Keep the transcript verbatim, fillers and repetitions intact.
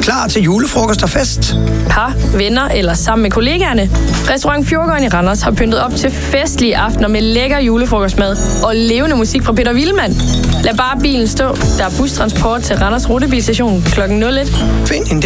klar til julefrokost og fest. Par, venner eller sammen med kollegaerne. Restaurant Fjordgården i Randers har pyntet op til festlige aftener med lækker julefrokostmad og levende musik fra Peter Wilman. Lad bare bilen stå. Der er bustransport til Randers Rutebilstation klokken nul et. Find en